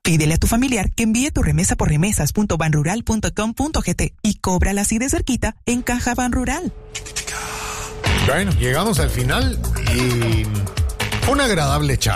Pídele a tu familiar que envíe tu remesa por remesas.banrural.com.gt y cóbrala así de cerquita en Caja Banrural. Bueno, llegamos al final y una agradable charla.